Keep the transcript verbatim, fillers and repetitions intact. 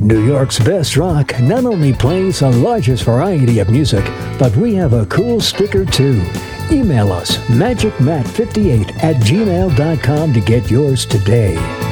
New York's best rock not only plays the largest variety of music, but we have a cool sticker too. Email us magic matt fifty-eight at gmail dot com to get yours today.